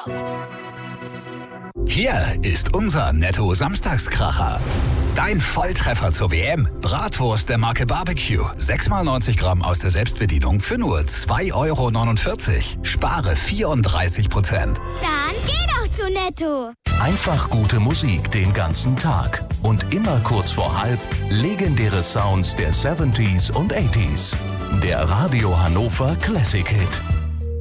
Hier ist unser Netto-Samstagskracher. Dein Volltreffer zur WM. Bratwurst der Marke Barbecue. 6x90 Gramm aus der Selbstbedienung für nur 2,49 €. Spare 34%. Dann geh doch zu Netto. Einfach gute Musik den ganzen Tag. Und immer kurz vor halb legendäre Sounds der 70s und 80s. Der Radio Hannover Classic Hit.